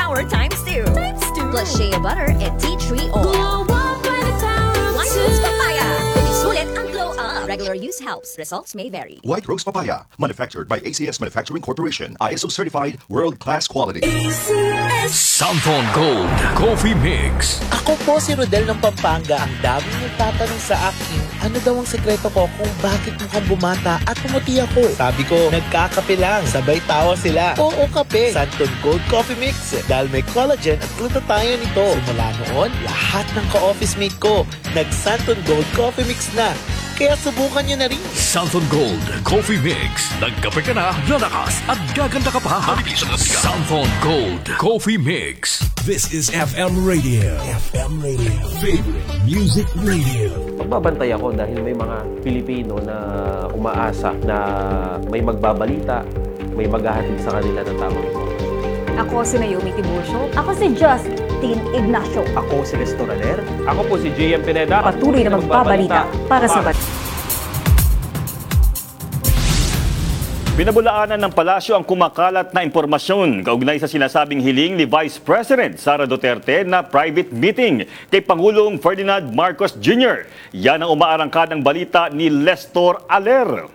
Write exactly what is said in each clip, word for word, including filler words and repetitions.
power times two. Times two. Plus shea butter and tea tree oil. Glow up by the power of White two. Rose Papaya. Sulit ang glow up. Regular use helps. Results may vary. White Rose Papaya, manufactured by A C S Manufacturing Corporation, I S O certified, world-class quality. Santon Gold Coffee Mix. Ako po si Rodel ng Pampanga. Ang daming nagtatanong sa akin, ano daw ang sekreto ko kung bakit mukhang bumata at pumuti ako. Sabi ko, nagkakape lang. Sabay tawa sila. Oo, kape. Santon Gold Coffee Mix. Dahil may collagen at glutathione nito. Simula noon, lahat ng ka-office mate ko, nag-Santon Gold Coffee Mix na. Kaya subukan nyo na rin. Santon Gold Coffee Mix. Nagkape ka na, lalakas at gaganda ka pa. Santon Gold Coffee Mix. This is F M Radio. F M Radio. Favorite Music Radio. Pagbabantay ako dahil may mga Pilipino na umaasa na may magbabalita, may maghahatid sa kanila ng tamang impormasyon. Ako si Naomi Tiburcio. Ako si Justin Ignacio. Ako si Restorader. Ako po si J M Pineda. Patuloy na magbabalita para sa bat. Binabulaanan ng palasyo ang kumakalat na impormasyon kaugnay sa sinasabing hiling ni Vice President Sara Duterte na private meeting kay Pangulong Ferdinand Marcos Junior Yan ang umaarangkadang balita ni Lestor Aler.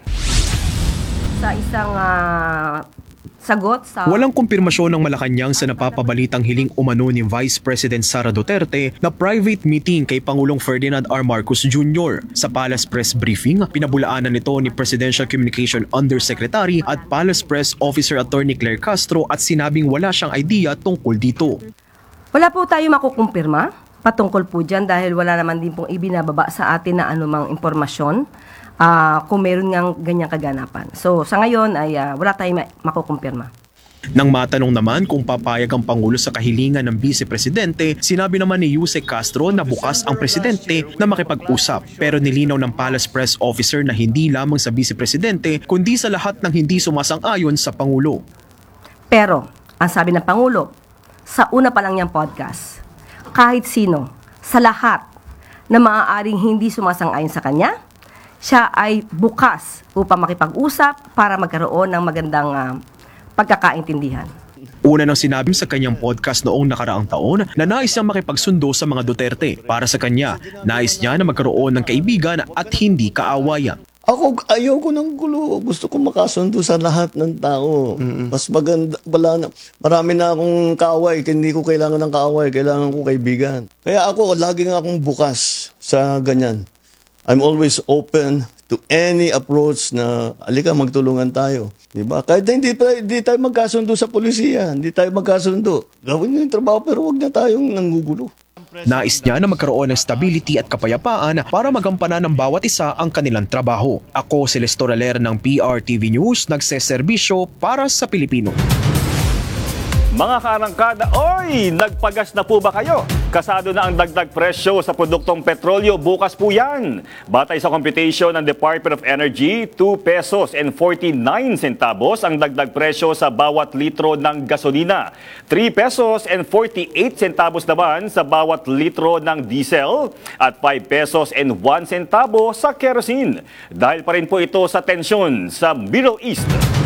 Sa isang uh, sagot sa... Walang kumpirmasyon ng Malacanang sa napapabalitang hiling umano ni Vice President Sara Duterte na private meeting kay Pangulong Ferdinand R. Marcos Junior Sa Palace Press Briefing, pinabulaanan nito ni Presidential Communication Undersecretary at Palace Press Officer Attorney Claire Castro at sinabing wala siyang idea tungkol dito. Wala po tayo makukumpirma patungkol po dyan dahil wala naman din pong ibinababa sa atin na anumang impormasyon. Uh, kung meron ngang ganyang kaganapan. So sa ngayon ay uh, wala tayong makukumpirma. Nang matanong naman kung papayag ang Pangulo sa kahilingan ng Vice Presidente, sinabi naman ni Yusek Castro na bukas ang Presidente na makipag-usap. Pero nilinaw ng Palace Press Officer na hindi lamang sa Vice Presidente kundi sa lahat ng hindi sumasang-ayon sa Pangulo. Pero ang sabi ng Pangulo, sa una pa lang niyang podcast, kahit sino, sa lahat na maaaring hindi sumasang-ayon sa kanya, siya ay bukas upang makipag-usap para magkaroon ng magandang uh, pagkakaintindihan. Una nang sinabi sa kanyang podcast noong nakaraang taon na nais niyang makipagsundo sa mga Duterte. Para sa kanya, nais niya na magkaroon ng kaibigan at hindi kaawayan. Ako, ayaw ko ng gulo. Gusto ko makasundo sa lahat ng tao. Mm-hmm. Mas maganda, wala na, marami na akong kaaway. Hindi ko kailangan ng kaaway. Kailangan ko kaibigan. Kaya ako, laging akong bukas sa ganyan. I'm always open to any approach na alika magtulungan tayo, di ba? Kahit hindi, hindi tayo magkasundo sa polisiya, hindi tayo magkasundo. Gawin niyo yung trabaho pero wag na tayong nanggugulo. Nais niya na magkaroon ng stability at kapayapaan para magampanan ng bawat isa ang kanilang trabaho. Ako si Lestor Aler ng P R T V News, nagseserbisyo para sa Pilipino. Mga kaarangkada, oy! Nagpagas na po ba kayo? Kasado na ang dagdag presyo sa produktong petrolyo, bukas po yan. Batay sa computation ng Department of Energy, two pesos and forty-nine centavos ang dagdag presyo sa bawat litro ng gasolina. three pesos and forty-eight centavos naman sa bawat litro ng diesel at five pesos and one centavo sa kerosene. Dahil pa rin po ito sa tensyon sa Middle East.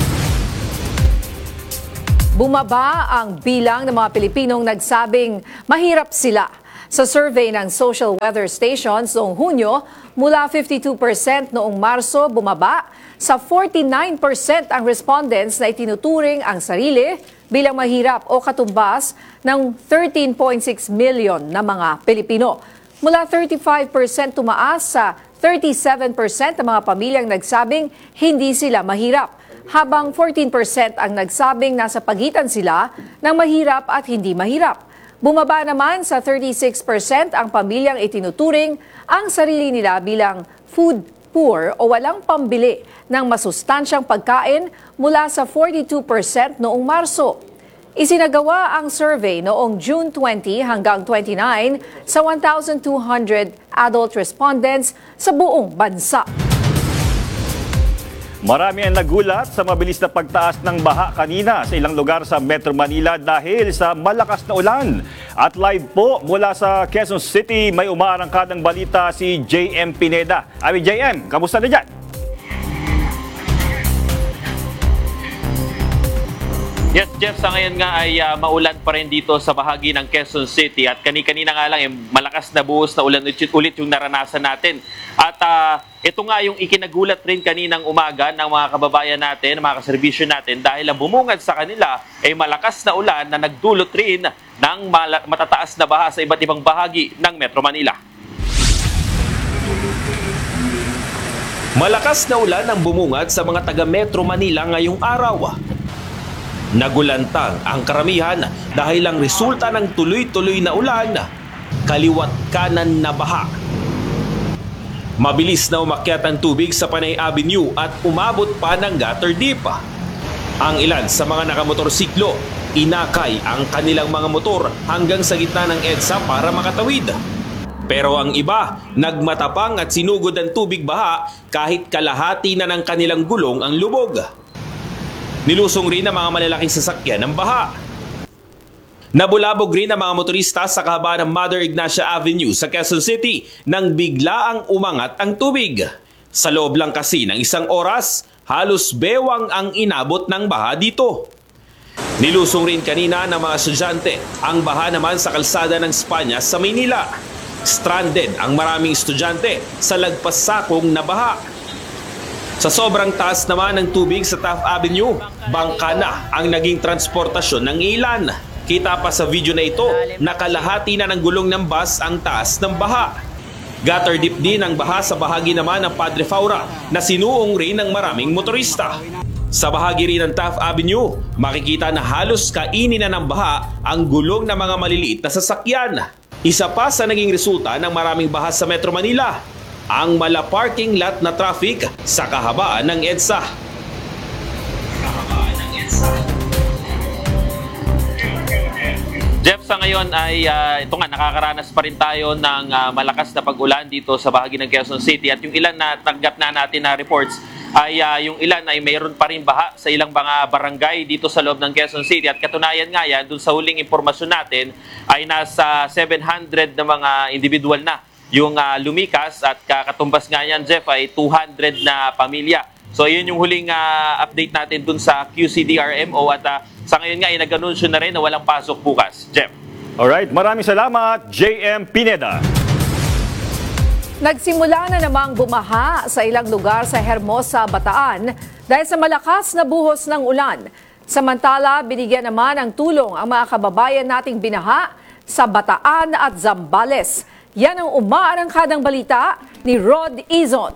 Bumaba ang bilang ng mga Pilipinong nagsabing mahirap sila. Sa survey ng Social Weather Stations noong Hunyo, mula fifty-two percent noong Marso bumaba sa forty-nine percent ang respondents na itinuturing ang sarili bilang mahirap o katumbas ng thirteen point six million na mga Pilipino. Mula thirty-five percent tumaas sa thirty-seven percent ng mga pamilyang nagsabing hindi sila mahirap, habang fourteen percent ang nagsabing nasa pagitan sila ng mahirap at hindi mahirap. Bumaba naman sa thirty-six percent ang pamilyang itinuturing ang sarili nila bilang food poor o walang pambili ng masustansyang pagkain mula sa forty-two percent noong Marso. Isinagawa ang survey noong June twenty hanggang twenty-nine sa one thousand two hundred adult respondents sa buong bansa. Marami ang nagulat sa mabilis na pagtaas ng baha kanina sa ilang lugar sa Metro Manila dahil sa malakas na ulan. At live po mula sa Quezon City, may umaarangkadang balita si J M Pineda. Ami J M, kamusta na dyan? Yes, Jeff, sa ngayon nga ay uh, maulan pa rin dito sa bahagi ng Quezon City at kani-kanina nga lang eh, malakas na buhos na ulan ulit yung naranasan natin. At uh, ito nga yung ikinagulat rin kaninang umaga ng mga kababayan natin, mga kaserbisyo natin dahil ang bumungad sa kanila ay malakas na ulan na nagdulot rin ng matataas na baha sa iba't ibang bahagi ng Metro Manila. Malakas na ulan ang bumungad sa mga taga Metro Manila ngayong araw. Nagulantang ang karamihan dahil ang resulta ng tuloy-tuloy na ulan, kaliwat kanan na baha. Mabilis na umakyat ang tubig sa Panay Avenue at umabot pa ng gutter deep. Ang ilan sa mga nakamotorsiklo, inakay ang kanilang mga motor hanggang sa gitna ng EDSA para makatawid. Pero ang iba, nagmatapang at sinugod ang tubig baha kahit kalahati na ng kanilang gulong ang lubog. Nilusong rin ang mga malalaking sasakyan ng baha. Nabulabog rin ang mga motorista sa kahabaan ng Mother Ignacia Avenue sa Quezon City nang biglaang umangat ang tubig. Sa loob lang kasi ng isang oras, halos bewang ang inabot ng baha dito. Nilusong rin kanina ng mga estudyante ang baha naman sa kalsada ng Espanya sa Maynila. Stranded ang maraming estudyante sa lagpas sakong na baha. Sa sobrang taas naman ng tubig sa Taft Avenue, bangka na ang naging transportasyon ng ilan. Kita pa sa video na ito, nakalahati na ng gulong ng bus ang taas ng baha. Gutter deep din ang baha sa bahagi naman ng Padre Faura na sinuong rin ng maraming motorista. Sa bahagi rin ng Taft Avenue, makikita na halos kainin na ng baha ang gulong ng mga maliliit na sasakyan. Isa pa sa naging resulta ng maraming baha sa Metro Manila, ang mala parking lot na traffic sa kahabaan ng EDSA. Jeff, sa ngayon ay uh, ito nga, nakakaranas pa rin tayo ng uh, malakas na pag-ulan dito sa bahagi ng Quezon City at yung ilan na tanggap na natin na reports ay uh, yung ilan ay mayroon pa rin baha sa ilang mga barangay dito sa loob ng Quezon City at katunayan nga yan, dun sa huling impormasyon natin ay nasa seven hundred na mga individual na yung uh, lumikas at kakatumbas nga yan, Jeff, ay two hundred na pamilya. So yun yung huling uh, update natin dun sa Q C D R M O at uh, sa ngayon nga ay nag-anunsyo na rin na walang pasok bukas. Jeff. Alright, maraming salamat, J M Pineda. Nagsimula na namang bumaha sa ilang lugar sa Hermosa, Bataan dahil sa malakas na buhos ng ulan. Samantala, binigyan naman ng tulong ang mga kababayan nating binaha sa Bataan at Zambales. Yan ang umaarangkadang balita ni Rod Izon.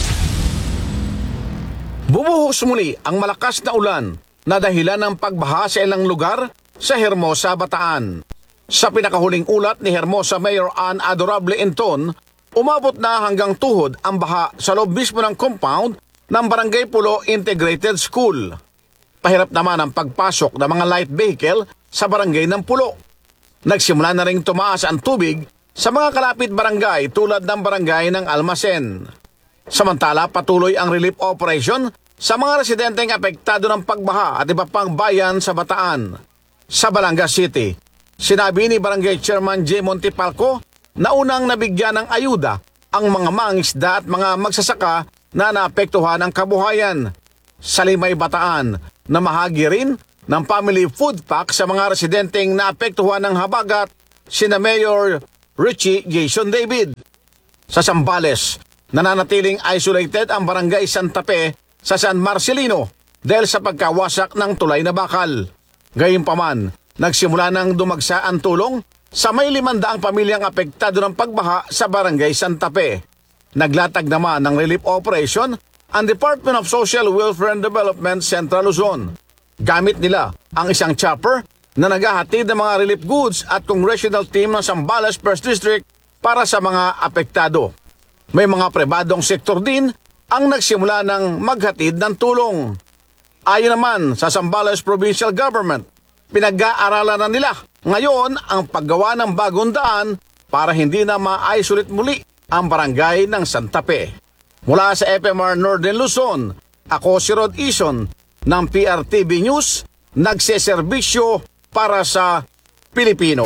Bumuhos muli ang malakas na ulan na dahilan ng pagbaha sa ilang lugar sa Hermosa, Bataan. Sa pinakahuling ulat ni Hermosa Mayor Ann Adorable Inton, umabot na hanggang tuhod ang baha sa loob mismo ng compound ng Barangay Pulo Integrated School. Pahirap naman ang pagpasok ng mga light vehicle sa barangay ng Pulo. Nagsimula na ring tumaas ang tubig sa mga kalapit barangay tulad ng barangay ng Almacen. Samantala, patuloy ang relief operation sa mga residenteng apektado ng pagbaha at iba pang bayan sa Bataan. Sa Balangas City, sinabi ni Barangay Chairman J. Montipalco na unang nabigyan ng ayuda ang mga mangisda at mga magsasaka na naapektuhan ang kabuhayan. Sa Limay, Bataan, namahagi rin ng family food pack sa mga residenteng naapektuhan ng habagat sina Mayor Richie Jason David. Sa Zambales, nananatiling isolated ang Barangay Santa Fe sa San Marcelino dahil sa pagkawasak ng tulay na bakal. Gayunpaman, nagsimula nang dumagsa ang tulong sa may limandaang pamilyang apektado ng pagbaha sa Barangay Santa Fe. Naglatag naman ng relief operation ang Department of Social Welfare and Development Central Luzon. Gamit nila ang isang chopper na naghahatid ng mga relief goods at congressional team ng Zambales First District para sa mga apektado. May mga pribadong sektor din ang nagsimula ng maghatid ng tulong. Ayon naman sa Zambales Provincial Government, pinag-aaralan na nila ngayon ang paggawa ng bagong daan para hindi na ma-isolate muli ang barangay ng Santa Fe. Mula sa F M R Northern Luzon, ako si Rod Izon ng P R T V News, nagseserbisyo para sa Pilipino.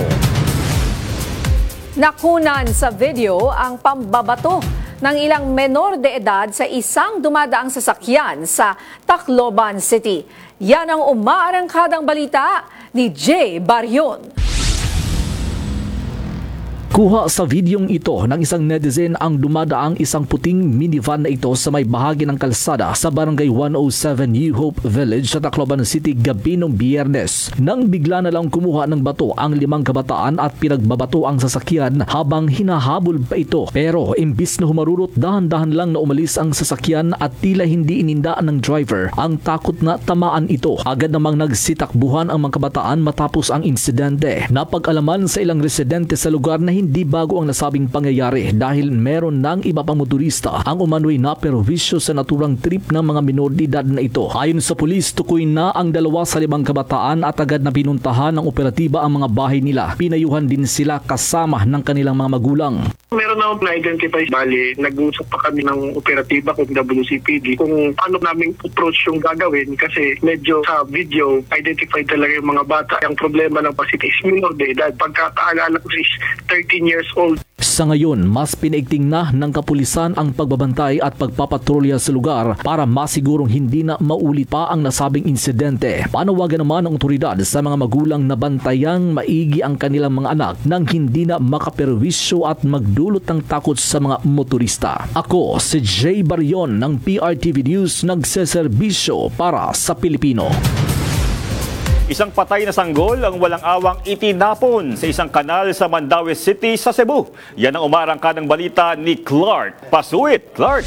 Nakunan sa video ang pambabato ng ilang menor de edad sa isang dumadaang sasakyan sa Tacloban City. Yan ang umaarangkadang balita ni Jay Barion. Kuha sa videong ito ng isang netizen ang dumadaang isang puting minivan na ito sa may bahagi ng kalsada sa Barangay one oh seven New Hope Village sa Tacloban City gabi ng Biyernes. Nang bigla na lang kumuha ng bato ang limang kabataan at pinagbabato ang sasakyan habang hinahabol pa ito. Pero imbis na humarurot, dahan-dahan lang na umalis ang sasakyan at tila hindi inindaan ng driver ang takot na tamaan ito. Agad namang nagsitakbuhan ang mga kabataan matapos ang insidente. Napag-alaman sa ilang residente sa lugar na hindi bago ang nasabing pangyayari dahil meron ng iba pang motorista ang umano'y naperwisyo sa naturang trip ng mga minor de edad na ito. Ayon sa pulis, tukoy na ang dalawa sa limang kabataan at agad na pinuntahan ng operatiba ang mga bahay nila. Pinayuhan din sila kasama ng kanilang mga magulang. Meron na akong na-identify, bali, nag-usap pa kami ng operatiba kung W C P D kung paano namin approach yung gagawin kasi medyo sa video, identify talaga yung mga bata. Ang problema ng pasiti is minor de edad. Pagkakaalala ko is thirteen years old. Sa ngayon, mas pinaigting na ng kapulisan ang pagbabantay at pagpapatrolya sa lugar para masigurong hindi na maulit pa ang nasabing insidente. Panawagan naman ng otoridad sa mga magulang na bantayang maigi ang kanilang mga anak nang hindi na makaperwisyo at magdulot ng takot sa mga motorista. Ako si Jay Barion ng P R T V News, nagseserbisyo para sa Pilipino. Isang patay na sanggol ang walang awang itinapon sa isang kanal sa Mandaue City sa Cebu. Yan ang umarangkadang balita ni Clark Pasuit. Clark!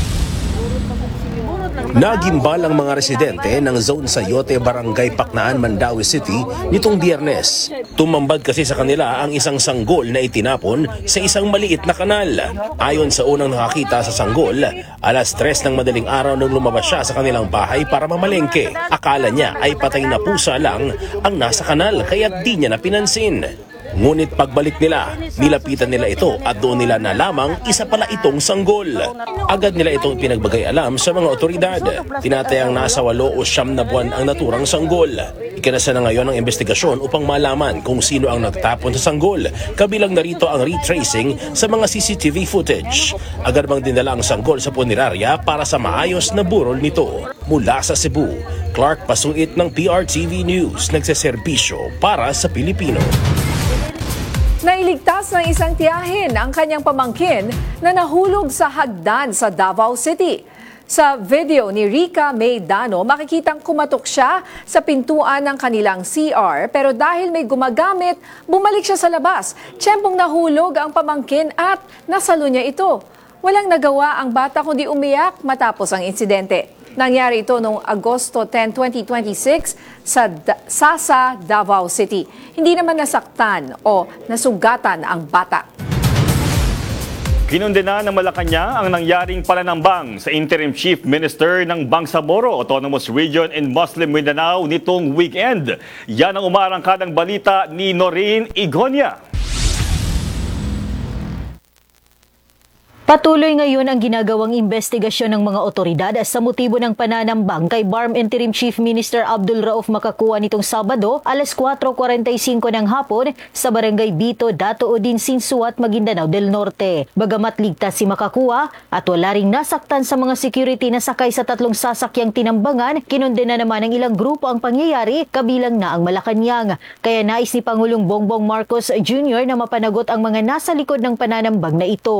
Nagimbal ang mga residente ng Zone Sayote, Barangay Pacnaan, Mandaue City nitong Biyernes. Tumambad kasi sa kanila ang isang sanggol na itinapon sa isang maliit na kanal. Ayon sa unang nakakita sa sanggol, alas tres ng madaling araw nung lumabas siya sa kanilang bahay para mamalengke. Akala niya ay patay na pusa lang ang nasa kanal kaya di niya napinansin. Ngunit pagbalik nila, nilapitan nila ito at doon nila nalamang isa pala itong sanggol. Agad nila itong pinagbagay alam sa mga otoridad. Tinatayang nasa walo o siyam na buwan ang naturang sanggol. Ikinasa na ngayon ang investigasyon upang malaman kung sino ang nagtapon sa sanggol. Kabilang narito ang retracing sa mga C C T V footage. Agad bang dinala ang sanggol sa punerarya para sa maayos na burol nito. Mula sa Cebu, Clark Pasuit ng P R T V News, nagseserbisyo para sa Pilipino. Nailigtas ng isang tiyahin ang kanyang pamangkin na nahulog sa hagdan sa Davao City. Sa video ni Rica May Dano, makikitang kumatok siya sa pintuan ng kanilang C R pero dahil may gumagamit, bumalik siya sa labas. Tiyempong nahulog ang pamangkin at nasalo niya ito. Walang nagawa ang bata kundi umiyak matapos ang insidente. Nangyari ito noong Agosto tenth, twenty twenty-six sa da- Sasa, Davao City. Hindi naman nasaktan o nasugatan ang bata. Kinundena ng Malacanang ang nangyaring pananambang sa Interim Chief Minister ng Bangsamoro Autonomous Region in Muslim Mindanao nitong weekend. Yan ang umarangkadang balita ni Noreen Igonia. Patuloy ngayon ang ginagawang investigasyon ng mga otoridad sa motibo ng pananambang kay B A R M Interim Chief Minister Abdul Rauf Makakua nitong Sabado alas kwatro kuwarenta y singko ng hapon sa Barangay Bito, Dato Odin, Sinsuat, Maguindanao del Norte. Bagamat ligtas si Makakua at wala ring nasaktan sa mga security na sakay sa tatlong sasakyang tinambangan, kinundena naman ng ilang grupo ang pangyayari kabilang na ang Malacanang. Kaya nais ni Pangulong Bongbong Marcos Junior na mapanagot ang mga nasa likod ng pananambang na ito.